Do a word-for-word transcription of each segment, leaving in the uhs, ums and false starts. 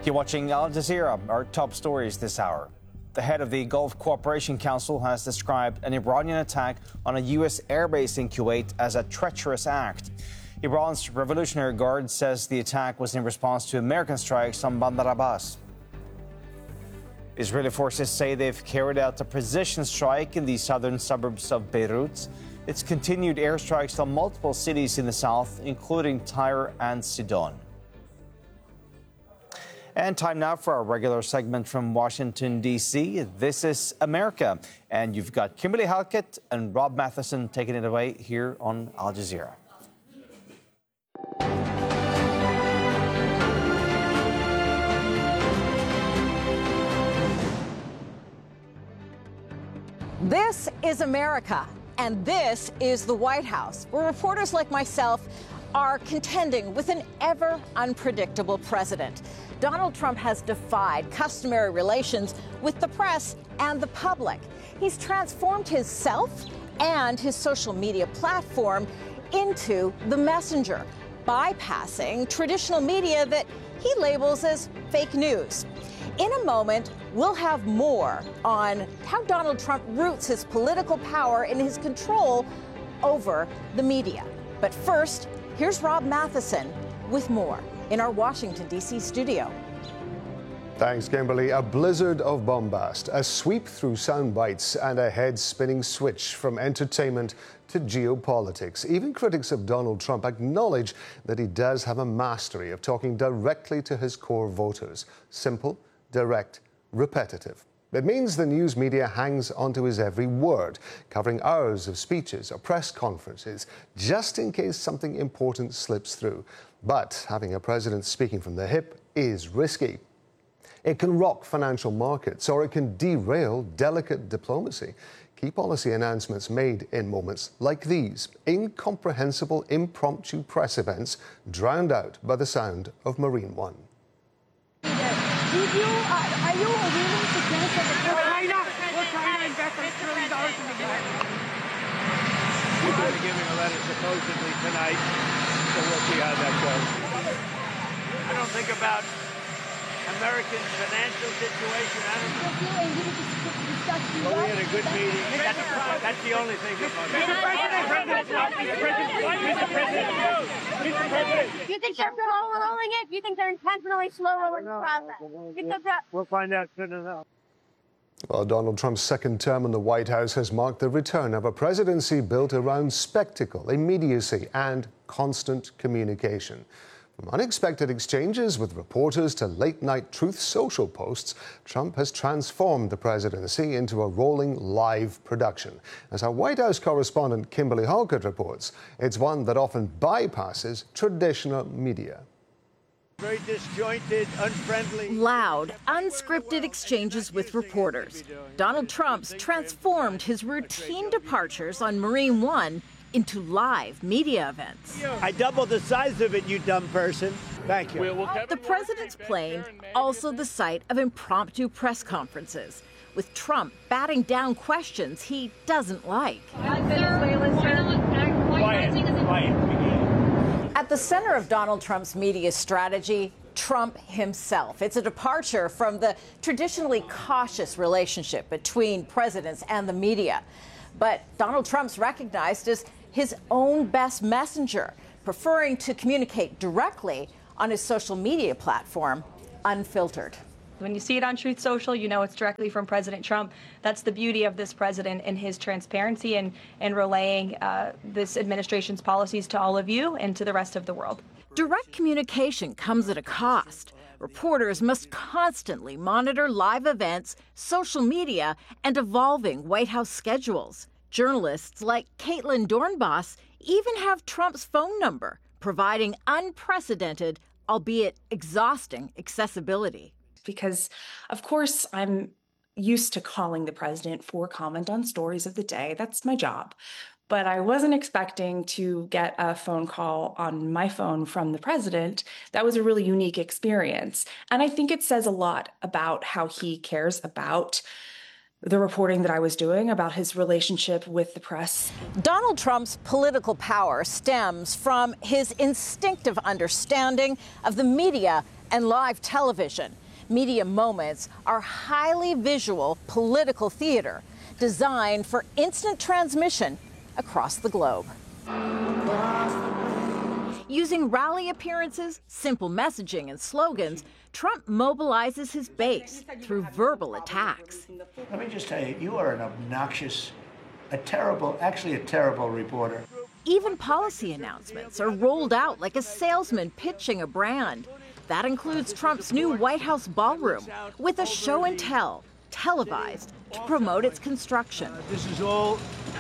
You're watching Al Jazeera. Our top stories this hour. The head of the Gulf Cooperation Council has described an Iranian attack on a U S airbase in Kuwait as a treacherous act. Iran's Revolutionary Guard says the attack was in response to American strikes on Bandar Abbas. Israeli forces say they've carried out a precision strike in the southern suburbs of Beirut. It's continued airstrikes on multiple cities in the south, including Tyre and Sidon. And time now for our regular segment from Washington, D C. This is America. And you've got Kimberly Halkett and Rob Matheson taking it away here on Al Jazeera. This is America, and this is the White House, where reporters like myself are contending with an ever unpredictable president. Donald Trump has defied customary relations with the press and the public. He's transformed his self and his social media platform into the messenger, bypassing traditional media that he labels as fake news. In a moment, we'll have more on how Donald Trump roots his political power in his control over the media. But first, here's Rob Matheson with more in our Washington, D C studio. Thanks, Kimberly. A blizzard of bombast, a sweep through sound bites, and a head-spinning switch from entertainment to geopolitics. Even critics of Donald Trump acknowledge that he does have a mastery of talking directly to his core voters. Simple, direct, repetitive. It means the news media hangs onto his every word, covering hours of speeches or press conferences, just in case something important slips through. But having a president speaking from the hip is risky. It can rock financial markets, or it can derail delicate diplomacy. Key policy announcements made in moments like these, incomprehensible impromptu press events drowned out by the sound of Marine One. Did you, uh, are you willing to cancel the Will China, will China invest a trillion dollars in the U S? We're going to be giving a letter supposedly tonight, so we'll see how that goes. I don't think about American financial situation. I don't know. Well, we had a good meeting. That's, that's the only thing that Mister President, Mister President, Mister President, Mister President. Do you think they're slow rolling it? Do you think they're intentionally slow rolling the process? We'll, we'll find out soon enough. Well, Donald Trump's second term in the White House has marked the return of a presidency built around spectacle, immediacy, and constant communication. From unexpected exchanges with reporters to late-night Truth Social posts, Trump has transformed the presidency into a rolling live production. As our White House correspondent Kimberly Halkett reports, it's one that often bypasses traditional media. Very disjointed, unfriendly. Loud, unscripted exchanges with reporters. Donald Trump's transformed his routine departures on Marine One into live media events. I doubled the size of it, you dumb person. Thank you. The president's plane, also the site of impromptu press conferences, with Trump batting down questions he doesn't like. At the center of Donald Trump's media strategy, Trump himself. It's a departure from the traditionally cautious relationship between presidents and the media. But Donald Trump's recognized as his own best messenger, preferring to communicate directly on his social media platform, unfiltered. When you see it on Truth Social, you know it's directly from President Trump. That's the beauty of this president and his transparency and, and relaying uh, this administration's policies to all of you and to the rest of the world. Direct communication comes at a cost. Reporters must constantly monitor live events, social media, and evolving White House schedules. Journalists like Caitlin Dornbos even have Trump's phone number, providing unprecedented, albeit exhausting, accessibility. Because, of course, I'm used to calling the president for comment on stories of the day. That's my job. But I wasn't expecting to get a phone call on my phone from the president. That was a really unique experience. And I think it says a lot about how he cares about the reporting that I was doing, about his relationship with the press. Donald Trump's political power stems from his instinctive understanding of the media and live television. Media Moments are highly visual political theater designed for instant transmission across the globe. Using rally appearances, simple messaging, and slogans, Trump mobilizes his base through verbal attacks. Let me just tell you, you are an obnoxious, a terrible, actually a terrible reporter. Even policy announcements are rolled out like a salesman pitching a brand. That includes Trump's new White House ballroom with a show and tell, televised, to promote its construction. Uh, this is all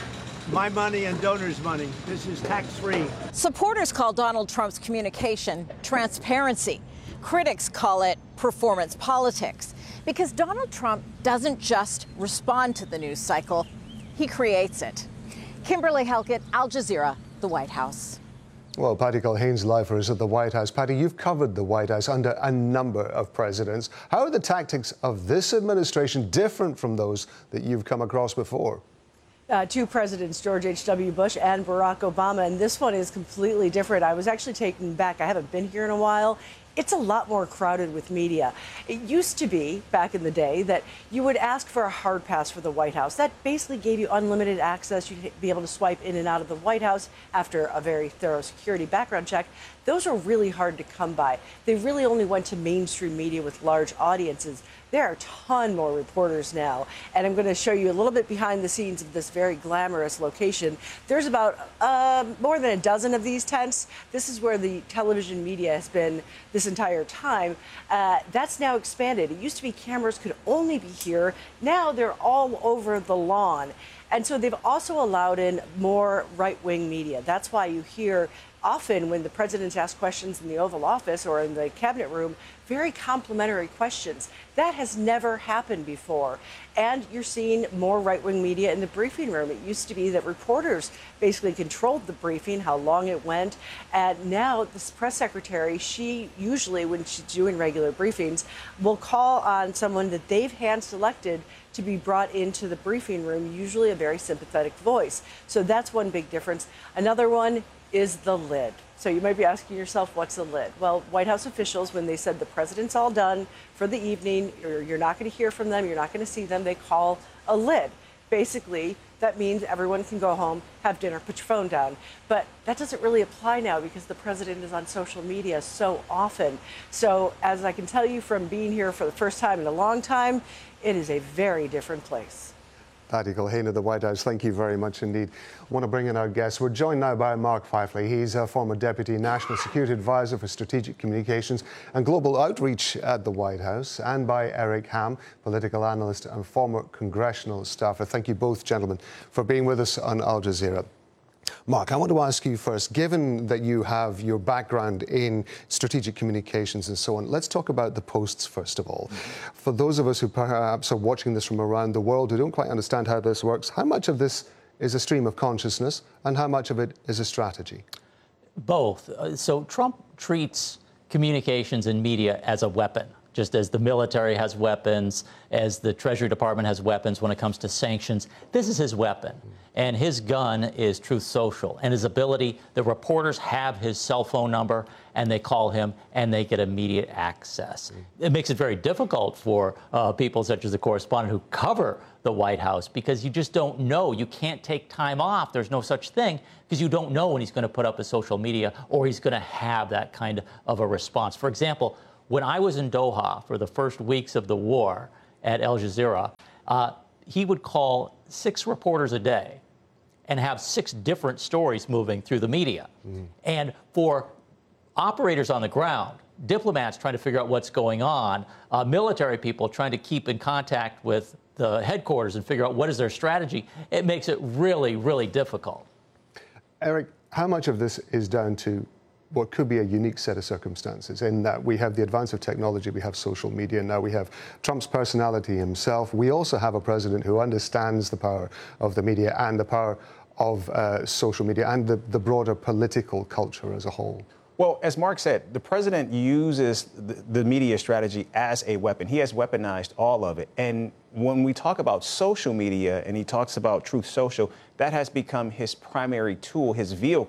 my money and donors' money. This is tax-free. Supporters call Donald Trump's communication transparency. Critics call it performance politics because Donald Trump doesn't just respond to the news cycle, he creates it. Kimberly Halkett, Al Jazeera, the White House. Well, Patty Culhane live for us at the White House. Patty, you've covered the White House under a number of presidents. How are the tactics of this administration different from those that you've come across before? Uh, two presidents, George H W Bush and Barack Obama, and this one is completely different. I was actually taken back. I haven't been here in a while. It's a lot more crowded with media. It used to be, back in the day, that you would ask for a hard pass for the White House. That basically gave you unlimited access. You'd be able to swipe in and out of the White House after a very thorough security background check. Those are really hard to come by. They really only went to mainstream media with large audiences. There are a ton more reporters now, and I'm going to show you a little bit behind the scenes of this very glamorous location. There's about uh, more than a dozen of these tents. This is where the television media has been this entire time. Uh, that's now expanded. It used to be cameras could only be here. Now they're all over the lawn. And so they've also allowed in more right-wing media. That's why you hear often when the presidents ask questions in the Oval Office or in the cabinet room, very complimentary questions. That has never happened before. And you're seeing more right-wing media in the briefing room. It used to be that reporters basically controlled the briefing, how long it went. And now this press secretary, she usually, when she's doing regular briefings, will call on someone that they've hand-selected to be brought into the briefing room, usually a very sympathetic voice. So that's one big difference. Another one is the lid. So you might be asking yourself, what's the lid? Well, White House officials, when they said the president's all done for the evening, or you're not going to hear from them, you're not going to see them, they call a lid. Basically, that means everyone can go home, have dinner, put your phone down. But that doesn't really apply now because the president is on social media so often. So as I can tell you from being here for the first time in a long time, it is a very different place. Patty Culhane of the White House, thank you very much indeed. I want to bring in our guests. We're joined now by Mark Feifley. He's a former Deputy National Security Advisor for Strategic Communications and Global Outreach at the White House, and by Eric Ham, political analyst and former congressional staffer. Thank you both, gentlemen, for being with us on Al Jazeera. Mark, I want to ask you first, given that you have your background in strategic communications and so on, let's talk about the posts first of all. Mm-hmm. For those of us who perhaps are watching this from around the world who don't quite understand how this works, how much of this is a stream of consciousness and how much of it is a strategy? Both. So Trump treats communications and media as a weapon, just as the military has weapons, as the Treasury Department has weapons when it comes to sanctions. This is his weapon. And his gun is Truth Social, and his ability, the reporters have his cell phone number, and they call him, and they get immediate access. It makes it very difficult for uh, people such as the correspondent who cover the White House, because you just don't know. You can't take time off. There's no such thing, because you don't know when he's going to put up his social media or he's going to have that kind of a response. For example, when I was in Doha for the first weeks of the war at Al Jazeera, uh, he would call six reporters a day and have six different stories moving through the media. Mm. And for operators on the ground, diplomats trying to figure out what's going on, uh, military people trying to keep in contact with the headquarters and figure out what is their strategy, it makes it really, really difficult. Eric, how much of this is down to what could be a unique set of circumstances in that we have the advance of technology, we have social media, now we have Trump's personality himself. We also have a president who understands the power of the media and the power of uh, social media and the, the broader political culture as a whole. Well, as Mark said, the president uses the, the media strategy as a weapon. He has weaponized all of it. And when we talk about social media and he talks about Truth Social, that has become his primary tool, his vehicle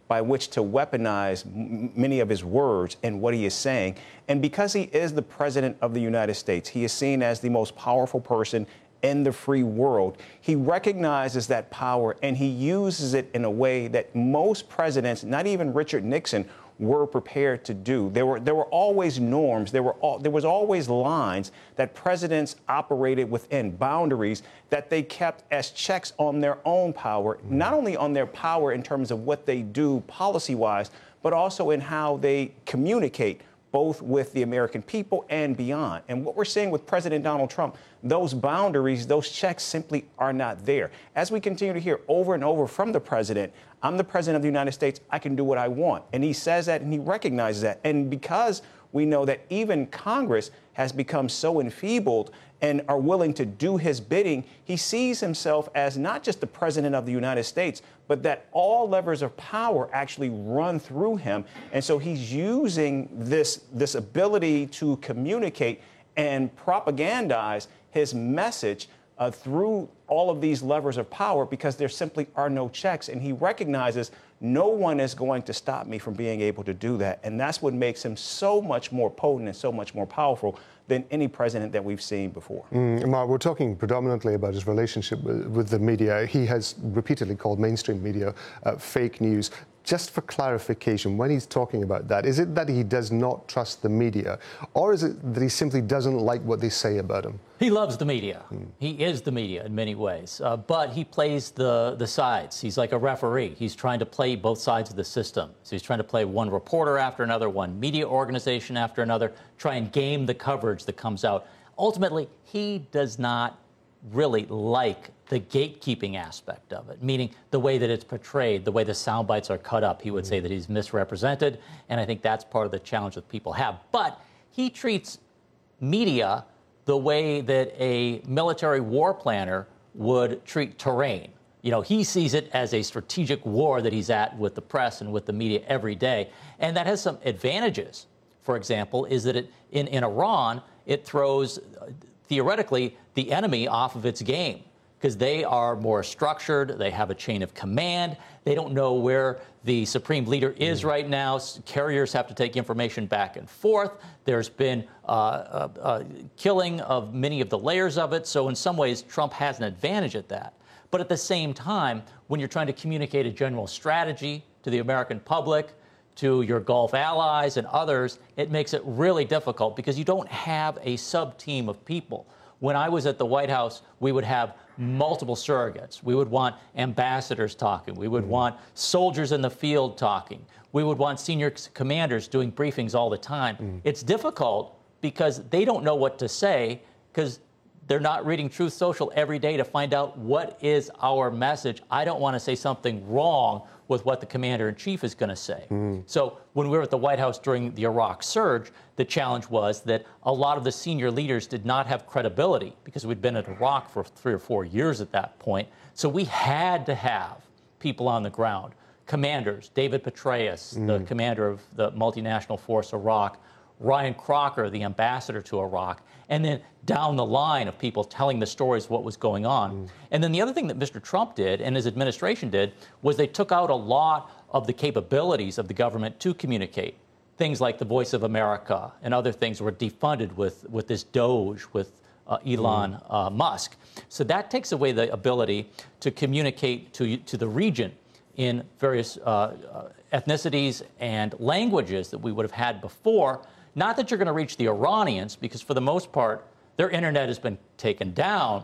by which to weaponize m- many of his words and what he is saying. And because he is the president of the United States, he is seen as the most powerful person in the free world. He recognizes that power and he uses it in a way that most presidents, not even Richard Nixon, were prepared to do. There were there were always norms. There were all, there was always lines that presidents operated within, boundaries that they kept as checks on their own power, not only on their power in terms of what they do policy-wise, but also in how they communicate, both with the American people and beyond. And what we're seeing with President Donald Trump, those boundaries, those checks simply are not there. As we continue to hear over and over from the president, I'm the president of the United States, I can do what I want. And he says that and he recognizes that. And because we know that even Congress has become so enfeebled and are willing to do his bidding, he sees himself as not just the president of the United States, but that all levers of power actually run through him. And so he's using this, this ability to communicate and propagandize his message uh, through all of these levers of power, because there simply are no checks. And he recognizes no one is going to stop me from being able to do that. And that's what makes him so much more potent and so much more powerful than any president that we've seen before. Mm, Mark, we're talking predominantly about his relationship with, with the media. He has repeatedly called mainstream media uh, fake news. Just for clarification, when he's talking about that, is it that he does not trust the media, or is it that he simply doesn't like what they say about him? He loves the media. Hmm. He is the media in many ways, uh, but he plays the, the sides. He's like a referee. He's trying to play both sides of the system. So he's trying to play one reporter after another, one media organization after another, try and game the coverage that comes out. Ultimately, he does not really like the gatekeeping aspect of it, meaning the way that it's portrayed, the way the sound bites are cut up. He would say that he's misrepresented, and I think that's part of the challenge that people have. But he treats media the way that a military war planner would treat terrain. You know, he sees it as a strategic war that he's at with the press and with the media every day, and that has some advantages. For example, is that it, in, in Iran, it throws, uh, theoretically, the enemy off of its game, because they are more structured, they have a chain of command, they don't know where the supreme leader is mm. right now. Carriers have to take information back and forth. There's been uh, uh, uh, killing of many of the layers of it, so in some ways Trump has an advantage at that. But at the same time, when you're trying to communicate a general strategy to the American public, to your Gulf allies and others, it makes it really difficult because you don't have a sub-team of people. When I was at the White House, we would have multiple surrogates. We would want ambassadors talking. We would mm-hmm. want soldiers in the field talking. We would want senior commanders doing briefings all the time. Mm-hmm. It's difficult because they don't know what to say because they're not reading Truth Social every day to find out what is our message. I don't want to say something wrong with what the commander-in-chief is going to say. Mm. So when we were at the White House during the Iraq surge, the challenge was that a lot of the senior leaders did not have credibility because we'd been in Iraq for three or four years at that point. So we had to have people on the ground, commanders, David Petraeus, mm. the commander of the multinational force Iraq, Ryan Crocker, the ambassador to Iraq, and then down the line of people telling the stories of what was going on. Mm. And then the other thing that Mister Trump did and his administration did was they took out a lot of the capabilities of the government to communicate. Things like the Voice of America and other things were defunded with, with this Doge, with uh, Elon mm. uh, Musk. So that takes away the ability to communicate to, to the region in various uh, uh, ethnicities and languages that we would have had before. Not that you're going to reach the Iranians, because for the most part, their internet has been taken down,